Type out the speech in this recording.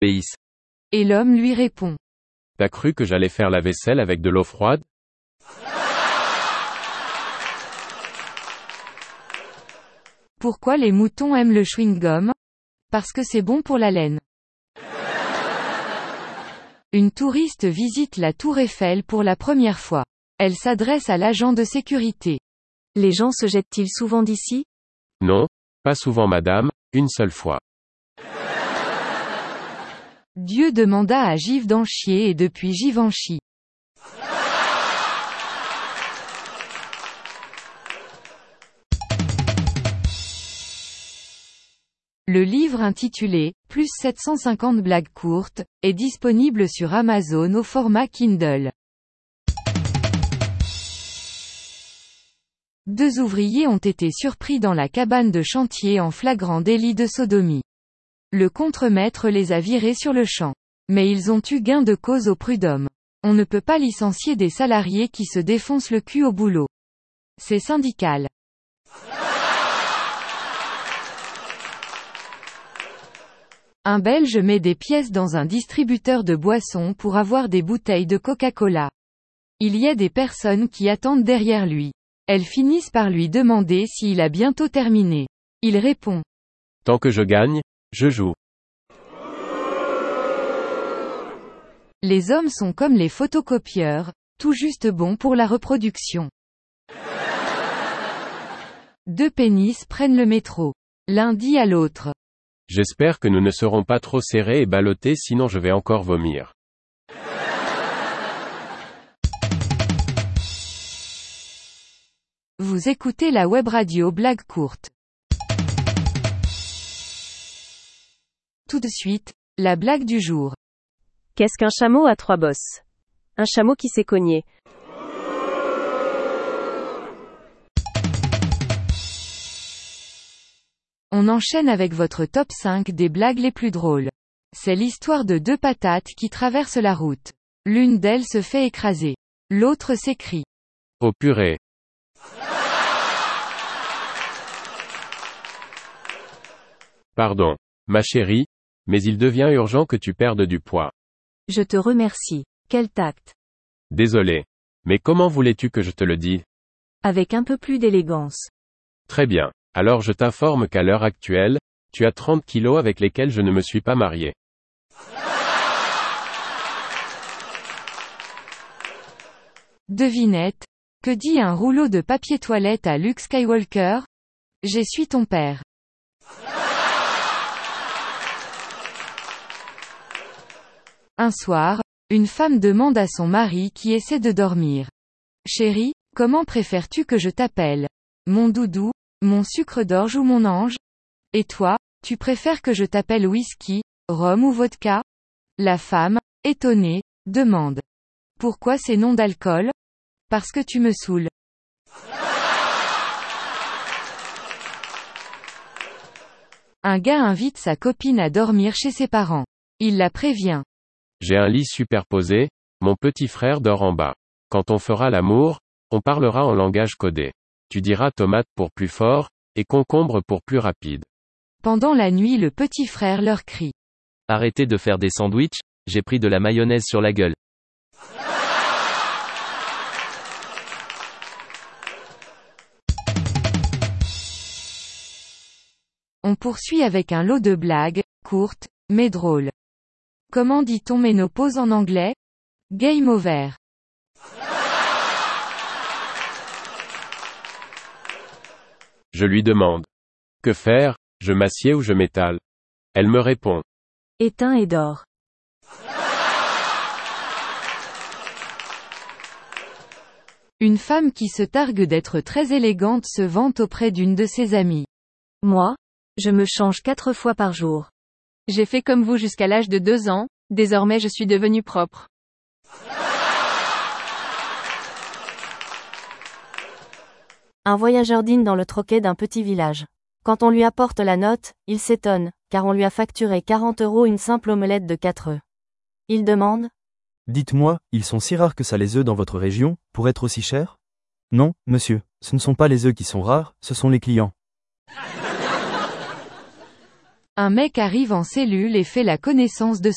obéisse. Et l'homme lui répond. T'as cru que j'allais faire la vaisselle avec de l'eau froide? Pourquoi les moutons aiment le chewing-gum? Parce que c'est bon pour la laine. Une touriste visite la tour Eiffel pour la première fois. Elle s'adresse à l'agent de sécurité. Les gens se jettent-ils souvent d'ici? Non, pas souvent madame, une seule fois. Dieu demanda à Givenchy et depuis Givenchy. Le livre intitulé « Plus 750 blagues courtes » est disponible sur Amazon au format Kindle. Deux ouvriers ont été surpris dans la cabane de chantier en flagrant délit de sodomie. Le contremaître les a virés sur le champ. Mais ils ont eu gain de cause au prud'homme. On ne peut pas licencier des salariés qui se défoncent le cul au boulot. C'est syndical. Un Belge met des pièces dans un distributeur de boissons pour avoir des bouteilles de Coca-Cola. Il y a des personnes qui attendent derrière lui. Elles finissent par lui demander s'il a bientôt terminé. Il répond. Tant que je gagne, je joue. Les hommes sont comme les photocopieurs, tout juste bons pour la reproduction. Deux pénis prennent le métro. L'un dit à l'autre. J'espère que nous ne serons pas trop serrés et ballottés sinon je vais encore vomir. Vous écoutez la web radio Blague courte. Tout de suite, la blague du jour. Qu'est-ce qu'un chameau à trois bosses? Un chameau qui s'est cogné. On enchaîne avec votre top 5 des blagues les plus drôles. C'est l'histoire de deux patates qui traversent la route. L'une d'elles se fait écraser. L'autre s'écrie. Oh purée. Pardon, ma chérie, mais il devient urgent que tu perdes du poids. Je te remercie. Quel tact. Désolé. Mais comment voulais-tu que je te le dise? Avec un peu plus d'élégance. Très bien. Alors je t'informe qu'à l'heure actuelle, tu as 30 kilos avec lesquels je ne me suis pas marié. Devinette. Que dit un rouleau de papier toilette à Luke Skywalker? J'essuie ton père. Un soir, une femme demande à son mari qui essaie de dormir. Chérie, comment préfères-tu que je t'appelle? Mon doudou, mon sucre d'orge ou mon ange? Et toi, tu préfères que je t'appelle whisky, rhum ou vodka? La femme, étonnée, demande. Pourquoi ces noms d'alcool? Parce que tu me saoules. Un gars invite sa copine à dormir chez ses parents. Il la prévient. J'ai un lit superposé, mon petit frère dort en bas. Quand on fera l'amour, on parlera en langage codé. Tu diras tomate pour plus fort, et concombre pour plus rapide. Pendant la nuit le petit frère leur crie. Arrêtez de faire des sandwichs, j'ai pris de la mayonnaise sur la gueule. On poursuit avec un lot de blagues, courtes, mais drôles. Comment dit-on ménopause en anglais? Game over. Je lui demande. Que faire, je m'assieds ou je m'étale? Elle me répond. Éteins et dors. Une femme qui se targue d'être très élégante se vante auprès d'une de ses amies. Moi, je me change 4 fois par jour. J'ai fait comme vous jusqu'à l'âge de 2 ans, désormais je suis devenue propre. Un voyageur dîne dans le troquet d'un petit village. Quand on lui apporte la note, il s'étonne, car on lui a facturé 40 € une simple omelette de 4 œufs. Il demande. Dites-moi, ils sont si rares que ça les œufs dans votre région, pour être aussi chers? Non, monsieur, ce ne sont pas les œufs qui sont rares, ce sont les clients. Un mec arrive en cellule et fait la connaissance de